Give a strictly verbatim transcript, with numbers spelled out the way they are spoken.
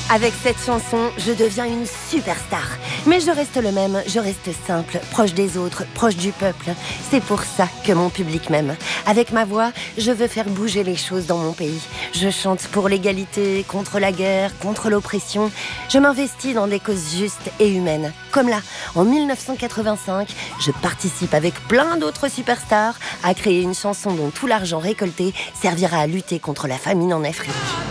Avec cette chanson, je deviens une superstar. Mais je reste le même, je reste simple, proche des autres, proche du peuple. C'est pour ça que mon public m'aime. Avec ma voix, je veux faire bouger les choses dans mon pays. Je chante pour l'égalité, contre la guerre, contre l'oppression. Je m'investis dans des causes justes et humaines. Comme là, en mille neuf cent quatre-vingt-cinq, je participe avec plein d'autres superstars à créer une chanson dont tout l'argent récolté servira à lutter contre la famine en Afrique.